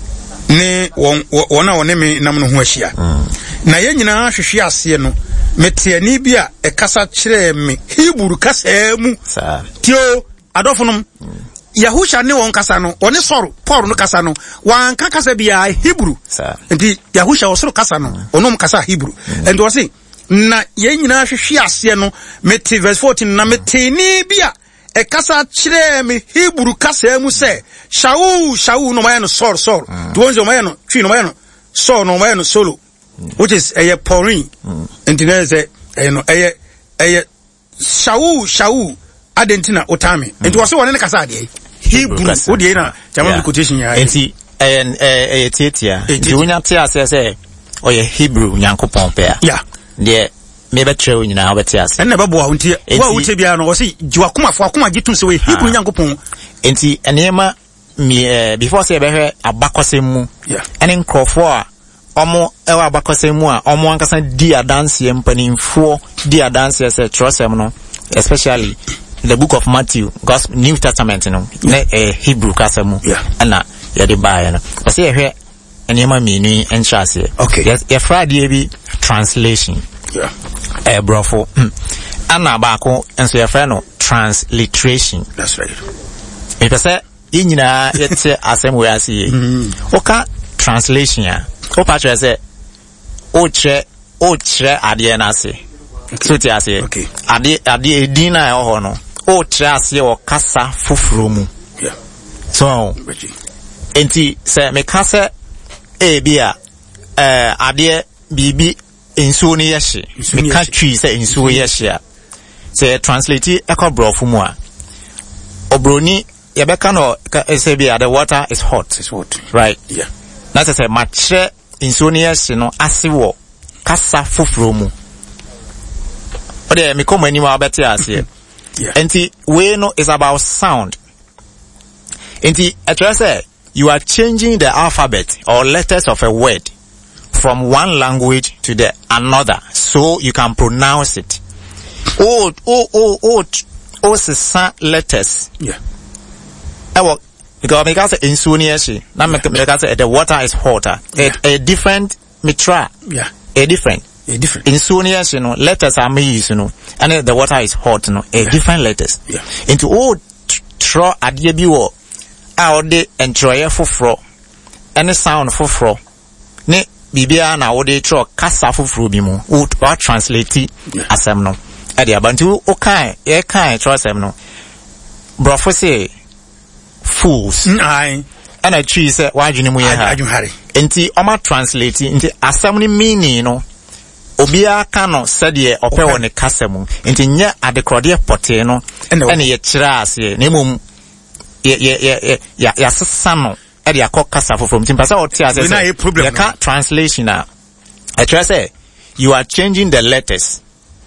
ne won wona wona me nam no ho ahia na ye nyina hwehwe ase no metiani bi a ekasa kire me Hebrew kasa mu tio adofonom Yahusha ne won kasa no one soro Paul no kasa no wan ka kasa bia Hebrew enti Yahusha osoro kasa no onom kasa Hebrew and was say na ye nyina hwehwe ase no meti verse fourteen na metini bia e kasa kire me Hebrew kasa mu se Shaul Shaul no maye no soro soro the ones no maye no twi no maye no so no maye no solo which is a pouring enti na say eh no eh eh Shaul Shaul adentina otame enti was say one ne kasa de Hebrew what dey na jama quotation ya enti eh eh tietia di wonya te ase se oye Hebrew nyankopon pe a yeah de me be trew nyina obete ase en na babo a wontie wa wote bia no was jiwa kuma fo akoma gitu se we Hebrew nyankopon enti enema me before say be hwe abakosem mu yeah ene nkrofo a omo ewa abakosem mu a omo ankasa di adanse mpanimfo di adanse se trosem no especially the book of Matthew, Gospel, New Testament, you know, yeah. uh, Hebrew kasamu, yeah, and na yadi buy, you know. But say here, any ma meaning and chassis. Okay. Yes, your Friday be translation. Yeah. Eh, brofo. Anna bako and so your friend no transliteration. That's right. Because say in na yet say asem we are see. Oka translation ya. O patra say o che o che adie na say. So ti ase. Okay. Ade ade edina e ho no. O tre ase o kasa foforo mu. Yeah. So, enti se me kasa e bia eh ade bibi ensuo ni yehye. Me ka twi se ensuo yehye a. Se translate e ko brofo mu a. Obroni ye beka no se bia the water is hot. It's hot. Right. Yeah. Na se se matche ensuo ni yehye no ase wo kasa foforo mu. Ode me come anywhere better as here. Yeah. Enti we know is about sound. Enti I say you are changing the alphabet or letters of a word from one language to the another so you can pronounce it. Oh oh oh oh oh sisa letters. Yeah. Ewo because me can say insuniashi. Na me can say the water is hotter. Yeah. A, a different mitra. Yeah. A different A different. In Sunias, you know, letters are made, you know, and the water is hot, you know, a yeah. different letters. Yeah. Into all tro adiebiwo, out de and troye fufro, any sound fufro. Ne bibia na ode tro kasa fufro bimu, would or translate it as them no. Adia bantu okay, e kai tro sem no. Brofo say fools. Aye. And I choose say why you mu ye ha. Enti oma translate into assembly meaning no. Obia kano sadie ope woni kasemu enti nya adekrode pote no ene ye kira ase na mum ye ye ye ya ya sesa no e de akokasa fofom enti pasa oti ase ye ka translation na I try say you are changing the letters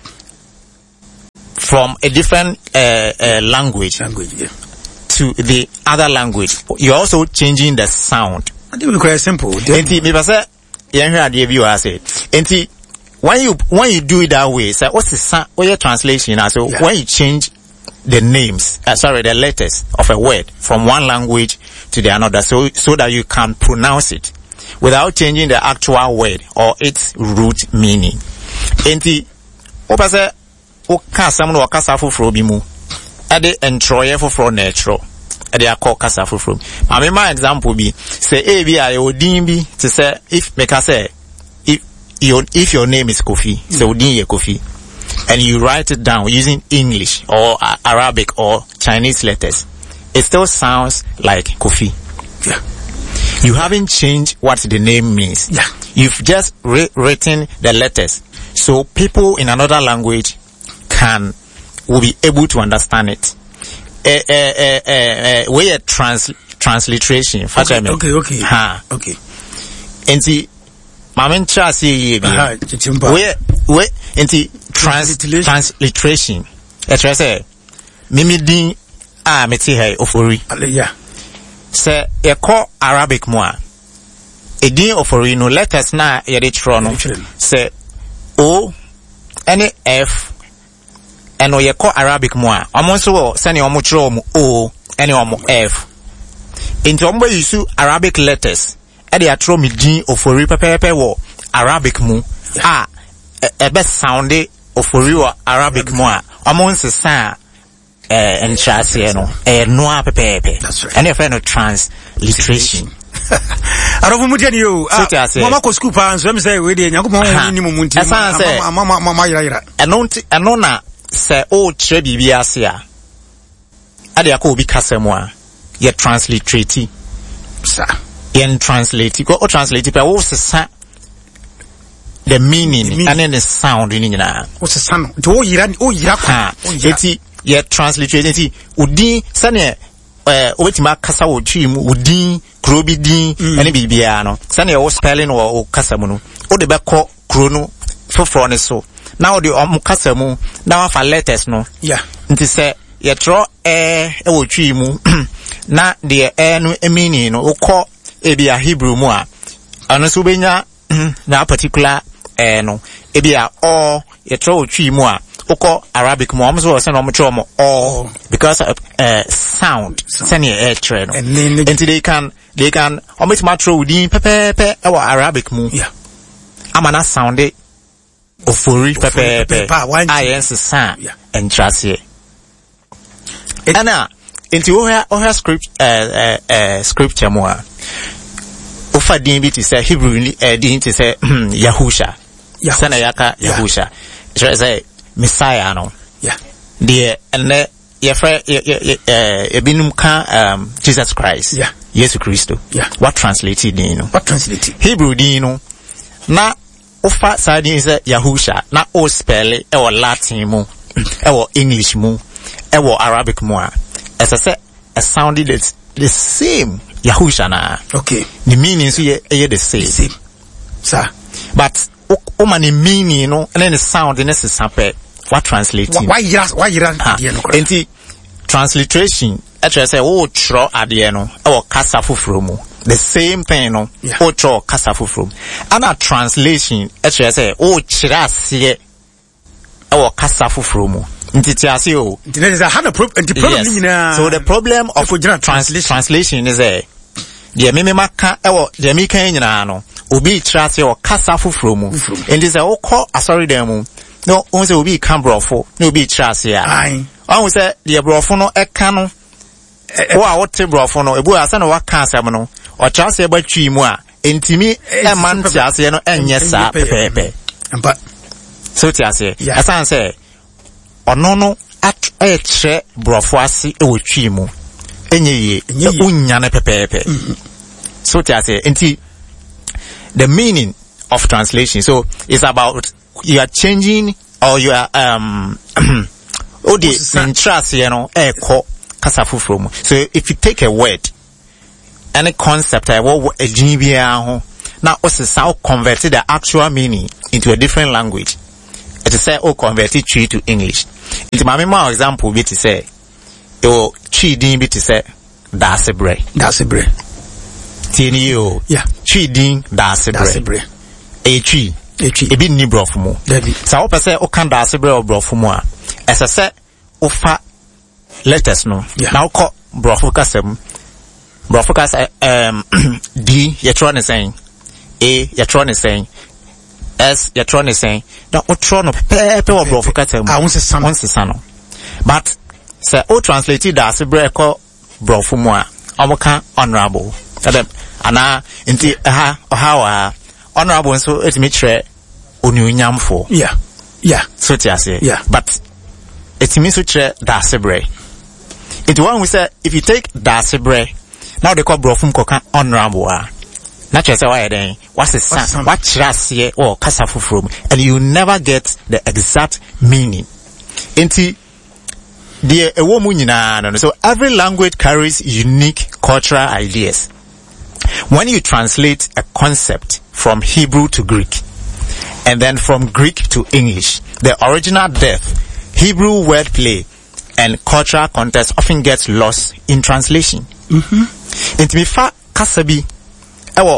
from a different uh, uh, language language yeah. to the other language. You are also changing the sound. I think it's quite simple. Enti me pasa ye hwe ade bi wa say enti when you when you do it that way, so what's the what your translation? So yeah. When you change the names, uh, sorry, the letters of a word from one language to the another, so so that you can pronounce it without changing the actual word or its root meaning. Enti, opa se o kasa mu no kasa foforo bi mu, ade entroye foforo na etro, ade akọ kasa foforo. Ma me ma example bi, say e bi aye odin bi to say if make I say Your, if your name is Kofi, mm. so Udinye Kofi, and you write it down using English or uh, Arabic or Chinese letters, it still sounds like Kofi. Yeah. You haven't changed what the name means. Yeah. You've just re- written the letters. So people in another language can, will be able to understand it. Uh, uh, uh, uh, uh, we a trans, transliteration. Okay, okay, okay. Ha. Okay. And see, Mamen trust ye be. We we enti trans transliteration. E try say mimi din a meti hai ofori. Yeah. Say e ko Arabic mo a. Edin ofori no letters na yede tro no say O any F and we call Arabic mo a omo so send omo tro omo O any omo F into omo use Arabic letters e dey atro me din ofori pepepe wo Arabic mu a e be sound ofori wo Arabic mu a omo nsesa eh enchase no eh no pepepe and e friend no transliteration Arofu mutiani yo mama ko school pa nso me say we dey nyakopon ni mu munti mama mama yira yira eno eno na se o kire bibia ase a ade akọ obi kasemu a ye transliterate sa ye translate ko o translate pe wo sesa the meaning and then the sound ni nyina wo sesa no to o yira o yira kwa eti ye transliterate eti odi sane eh obetima kasa wo twi mu odi kro bi din ene bibia no sane wo spelling wo kasa mu no o de be ko kro no foforo ne so na o de om kasa mu na wa fa letters no yeah nti se ye tro eh e wo twi mu na de eh no meaning no o ko e bia Hebrew mu a ano so benya na particular eh no e bia o ye tro wo twi mu a oko Arabic mo amso se no mo tro mo all because of uh, sound send your air trade and they can they can almost matro within pepe pepe e Arabic mo yeah amana sound it ofori pepe pepe I yes sound and trust here and now into oha oha script uh, uh, uh scripture mo ofa din bi to say Hebrew uh, din to say Yahusha sana yaka Yahusha so say Messiah no yeah the and the your friend eh binum ka um Jesus Christ yeah Jesus Christo yeah what translated din no what translated Hebrew din no na ofa side is Yahusha na o spell e o Latin mu e o English mu e o Arabic mu a as I say a sounded the same Yahusha na okay the meaning so ye the same same sir but o man meaning no and then the sound in this sample what translating why you why you enti transliteration actually say o tro ade no e wo kasa foforo mu the same thing no o tro kasa foforo mu and a translation actually say o kire ase e wo kasa foforo mu nti ti ase o nti there is a hard problem the problem ni na so the problem of translation translation is a the meme maka e wo the me kan nyina no obi trase o kasa foforo mu and is a o call asori dem mu no on say obi kan brofo no obi trase a ai on say the brofo no e kan no wo a wote brofo no ebu asa no wa kan asem no o trase ba twi mu a entimi e man trase no enye sa pepepe ampa so trase asan say ono no at e tre brofo ase e wo twi mu enye ye unya na pepepe so trase enti the meaning of translation so it's about you are changing or you are um oh the interest you know echo kasafu from so if you take a word any concept I what a ginibia ho now also how convert the actual meaning into a different language it is say oh convert it to English into my memo example bit to say oh chi din bit to say that's a bre that's a bre tieni yo yeah chi din that's a bre e chi e bi ni brofo mu sa wo pese o kan da sebre o brofo mu a esese o fa letters no na ko brofo kasem brofo kas um D ye tro ne sen A ye tro ne sen S ye tro ne sen na o tro no pepe o brofo kasem ah won se san won se san no but say o translate da sebre ko brofo mu a o kan honorable adam ana inti ha ha wa honorable so it me tre onyunyamfo yeah yeah so ti ase yeah but it means to tre dasebre it one we say if you take dasebre now they call brofum koka honorable ah na che say why then what's the san what trase or kasafu from and you never get the exact meaning enti the ewo mu nyina no so every language carries unique cultural ideas. When you translate a concept from Hebrew to Greek and then from Greek to English, the original depth, Hebrew wordplay, and cultural context often gets lost in translation. Mm-hmm. Inti mi fa kasabi ewo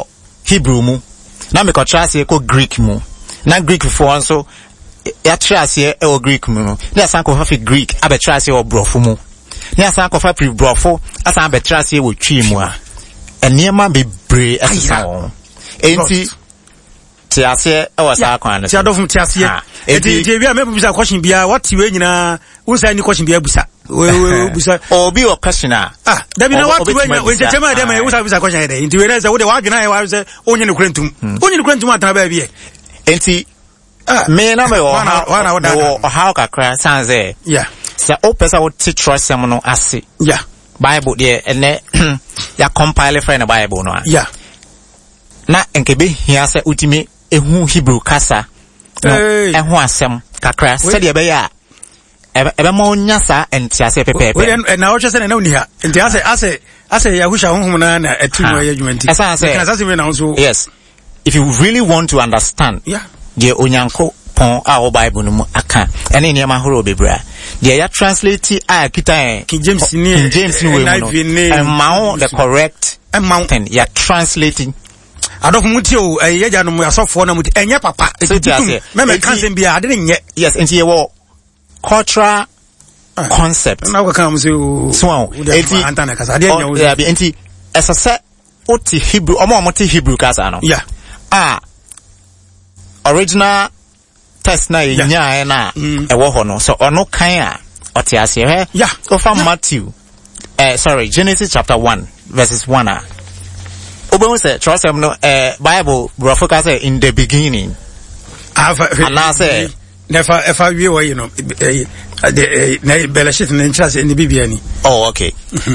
Hebrew mu na me ko trase ko Greek mu na Greek for so ya trase e o Greek mu no na san ko fa Greek abe trase o brofo mu na san ko fa pre brofo asan abe trase wo twi mu a eniema bebre asesa won enti tiase e wa sa kwan no ti adofum tiase enti je bia me busa question bia what we nyina wo say ni question bia busa we busa obi o question ah dabi na what we nyina we tetema dem e wo say busa question dey enti we na say wo dey wa dwena e wa say onye ne krentum onye ne krentum atana ba bia enti me na me wo wo how kakra sanze yeah say o pesa wo ti trust sem no ase yeah Bible there ene ya compile friend Bible no yeah na enkebe hia se utimi ehu Hebrew kasa no ehu asem kakra se de be ya ebe mo nya sa entiase pepepe we na o chese na uni ha entiase ase ase ya husha honhom na na etimu ya dwumanti asa se asa me na so yes if you really want to understand yeah the onyanko pon our Bible no mu aka ene ne ma horo bebra the ya translate a kita King James ni King James ni we no and mount the correct mountain ya translating adof muti o eyeja no mu asofo na muti enye papa etutum me me kan bia ade nye yes enti ye wo cultural concept na ko kan mu so so enti antana kasa ade nya wo ya bi enti esase oti Hebrew omo omo ti Hebrew kasa no yeah ah original text na nya na e wo ho no so ono kan a oti ase he yeah go from Matthew eh sorry Genesis chapter one verses one ah Obo say trust him no eh Bible bro focus in the beginning and I say never ever we were you know the na belashit na interest in the Bible. Oh okay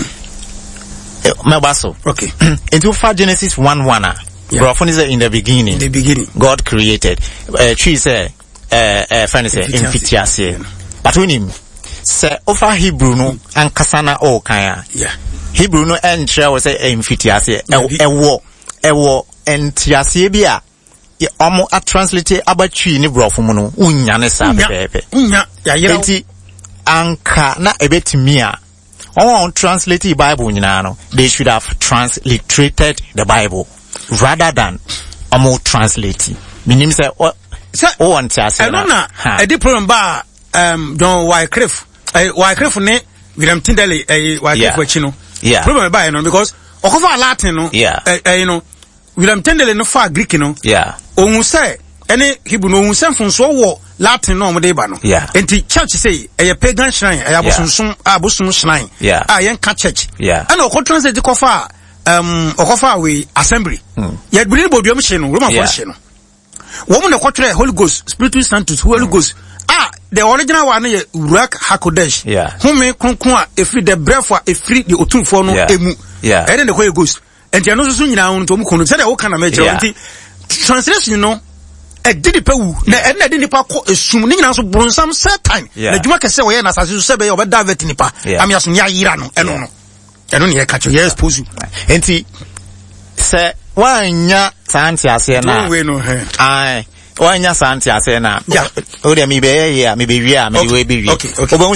my baso okay into for Genesis one one bro phone is in the beginning in the beginning God created uh, tree say eh eh friend say in fitiase but when him say over Hebrew no ankasana o kan yeah Hebrew no entre we say emfitiase ewo ewo entiase bia ye omo a translate abatwi ni brofo mu no unya ne sa pepe unya ya yira enti anka na ebetimi a on translate Bible nyina no they should have transliterated the Bible rather than omo translate minim say o o entiase na e di problem ba um John Wycliffe eh Wycliffe ne William Tyndale eh Wycliffe achi no yeah problem by no because okofa Latin no yeah eh, eh you know William Tyndale no fa Greek no yeah ohun say any Hebrew no ohun say funso wo Latin no mo dey ba no yeah enti church say eh pagan shrine eh abosunsun abosun shrine yeah ah yen ka church yeah and okọ translate kofa um okofa we assembly ye biri boduam hye no Roman for hye no wo mo na kwotre Holy Ghost Spiritus Sanctus Holy Ghost ah the original one is Ruach HaKodesh. Yeah. Whom kunkwa efri the breath wa efri the otumfo no emu. Yeah. And then the way ghost. And you know so nyina won to mu kono. Say the wo kana meje nti translation no e didi pa wu na e na didi pa ko esum ni nyina so bronsam satan. Na djuma kese wo ye na asase so se be ye obeda vet nipa. Am ya so nya yira no eno no. Eno ne ye ka cho ye expose you. Enti se wanya santi ase na. We no he. Ai wanya santi ase na o de mi be ye ya mi be wi a mi we be wi okay okay obo